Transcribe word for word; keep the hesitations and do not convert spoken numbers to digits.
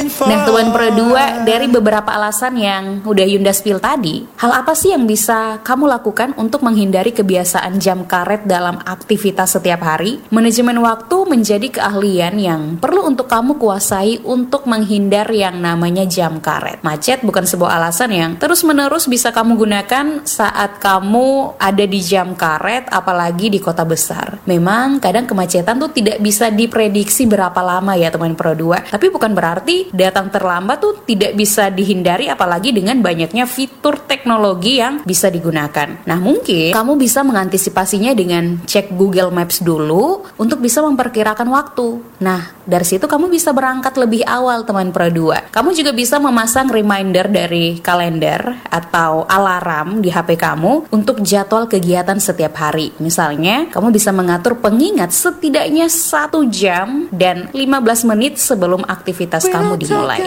Nah, Teman Pro dua, dari beberapa alasan yang udah Yunda spill tadi, hal apa sih yang bisa kamu lakukan untuk menghindari kebiasaan jam karet dalam aktivitas setiap hari? Manajemen waktu menjadi keahlian yang perlu untuk kamu kuasai untuk menghindar yang namanya jam karet. Macet bukan sebuah alasan yang terus-menerus bisa kamu gunakan saat kamu ada di jam karet, apalagi di kota besar. Memang kadang kemacetan tuh tidak bisa diprediksi berapa lama ya Teman Pro dua, tapi bukan berarti datang terlambat tuh tidak bisa dihindari, apalagi dengan banyaknya fitur teknologi yang bisa digunakan. Nah, mungkin kamu bisa mengantisipasinya dengan cek Google Maps dulu untuk bisa memperkirakan waktu. Nah, dari situ kamu bisa berangkat lebih awal Teman Pro dua. Kamu juga bisa memasang reminder dari kalender atau alarm di H P kamu untuk jadwal kegiatan setiap hari. Misalnya, kamu bisa mengatur pengingat setidaknya satu jam dan lima belas menit sebelum aktivitas kamu dimulai.